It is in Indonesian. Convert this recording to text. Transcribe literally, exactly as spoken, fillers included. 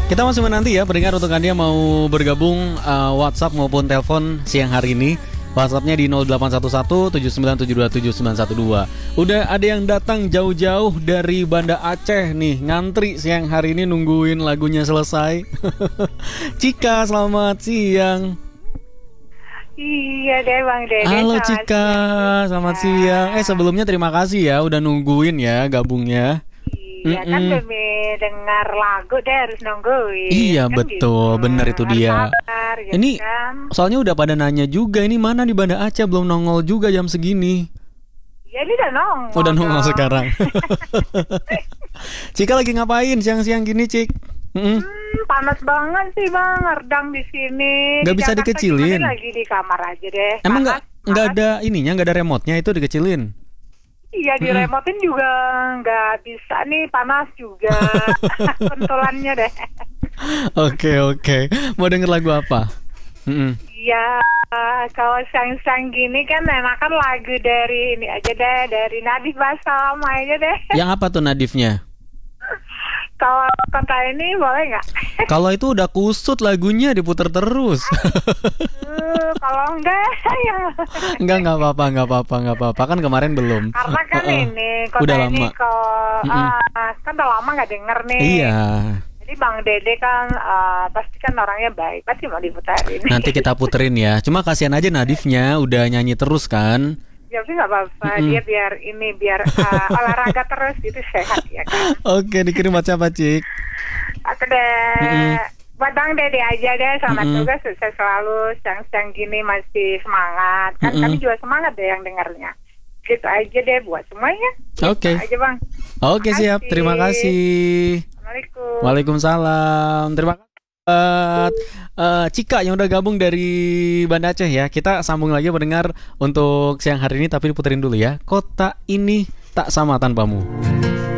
Kita masih menanti ya pendengar untuk Anda yang mau bergabung uh, WhatsApp maupun telepon siang hari ini. WhatsAppnya di nol delapan satu satu tujuh sembilan tujuh dua tujuh sembilan satu dua. Udah ada yang datang jauh-jauh dari Banda Aceh nih, ngantri siang hari ini nungguin lagunya selesai. Cika, selamat siang. Iya deh Bang Dede. Halo Cika, selamat siang. Eh sebelumnya terima kasih ya udah nungguin ya gabungnya. Iya kan demi dengar lagu deh harus nungguin. Iya kan betul, gitu. bener itu Harus dia. sabar, gitu Ini kan. soalnya udah pada nanya juga, ini mana di Banda Aceh belum nongol juga jam segini. Ya ini udah nongol. Udah nongol dong. sekarang. Cika lagi ngapain siang-siang gini, Cik? Mm-mm. Hmm, panas banget sih Bang, redang di sini. Nggak Di bisa Jakarta dikecilin? gimana lagi di kamar aja deh. Emang nggak Panas, nggak panas. ada ininya, nggak ada remote-nya itu dikecilin? Iya di Mm-mm. remotin juga nggak bisa nih, panas juga. Pentulannya deh. Oke oke. Mau denger lagu apa? Mm-mm. Iya, kalau siang-siang gini kan enakan lagu dari ini aja deh, dari Nadif Basalam aja deh. Yang apa tuh Nadifnya? Kalau kota ini boleh nggak? Kalau itu udah kusut lagunya diputer terus. Uh, kalau enggak ya. Enggak nggak apa-apa nggak apa-apa nggak apa-apa kan kemarin belum. Karena kan Uh-uh. ini kota Udah ini lama. kok Mm-mm. ah, kan udah lama nggak denger nih. Iya. Jadi Bang Dede kan ah, pasti kan orangnya baik, pasti mau diputerin. Nanti kita puterin ya. Cuma kasihan aja Nadifnya udah nyanyi terus kan. Ya sih nggak apa-apa, Mm-mm. dia biar ini biar ah, olahraga terus gitu sehat ya kan. Oke, dikirim WhatsApp apa, Cik? Aku deh. Mm-mm. Buat Bang Dede aja deh, selamat Mm-mm. juga, sukses selalu, siang-siang gini masih semangat. Kan Mm-mm. kami juga semangat deh yang dengarnya. Gitu aja deh buat semuanya. Oke. Gitu aja Bang. Oke, siap. Terima kasih. Assalamualaikum. Waalaikumsalam. Terima kasih. Uh, uh, Cika yang udah gabung dari Banda Aceh ya. Kita sambung lagi mendengar untuk siang hari ini, tapi diputerin dulu ya. Kota ini tak sama tanpamu.